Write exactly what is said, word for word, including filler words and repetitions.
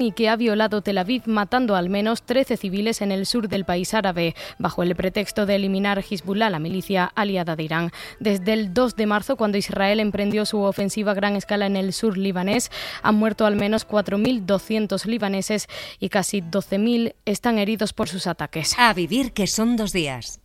y que ha violado Tel Aviv, matando al menos trece civiles en el sur del país árabe, bajo el pretexto de eliminar Hezbollah, la milicia aliada de Irán. Desde el dos de marzo, cuando Israel emprendió su ofensiva a gran escala en el sur libanés, han muerto al menos cuatro mil doscientos libaneses y casi doce mil están heridos por sus ataques. A vivir, que son dos días.